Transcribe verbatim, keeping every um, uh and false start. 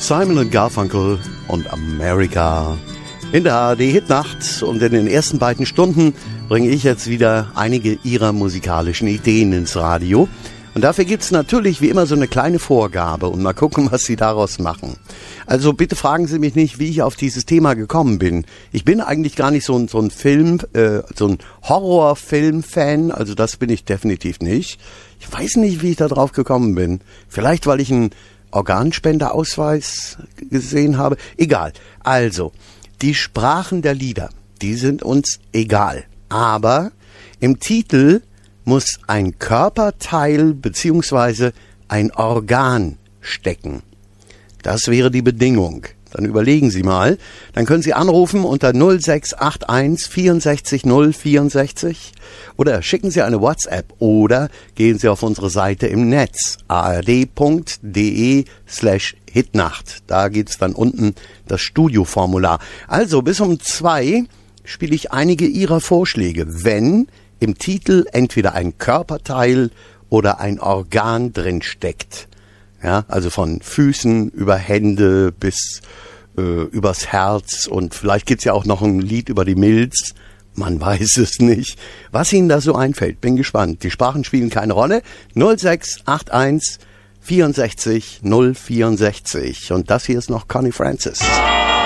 Simon und Garfunkel und America in der A R D-Hitnacht. Und in den ersten beiden Stunden bringe ich jetzt wieder einige Ihrer musikalischen Ideen ins Radio. Und dafür gibt's natürlich wie immer so eine kleine Vorgabe und mal gucken, was Sie daraus machen. Also bitte fragen Sie mich nicht, wie ich auf dieses Thema gekommen bin. Ich bin eigentlich gar nicht so ein, so ein Film, äh, so ein Horrorfilm-Fan, also das bin ich definitiv nicht. Ich weiß nicht, wie ich da drauf gekommen bin. Vielleicht, weil ich einen Organspenderausweis gesehen habe. Egal. Also, die Sprachen der Lieder, die sind uns egal. Aber im Titel muss ein Körperteil beziehungsweise ein Organ stecken. Das wäre die Bedingung. Dann überlegen Sie mal. Dann können Sie anrufen unter null sechs acht eins vierundsechzig null vierundsechzig oder schicken Sie eine WhatsApp oder gehen Sie auf unsere Seite im Netz ard.de slash Hitnacht. Da geht's dann unten das Studioformular. Also bis um zwei spiele ich einige Ihrer Vorschläge, wenn im Titel entweder ein Körperteil oder ein Organ drin steckt. Ja, also von Füßen über Hände bis äh, übers Herz und vielleicht gibt's ja auch noch ein Lied über die Milz. Man weiß es nicht. Was Ihnen da so einfällt, bin gespannt. Die Sprachen spielen keine Rolle. null sechs acht eins vierundsechzig null vierundsechzig. Und das hier ist noch Connie Francis.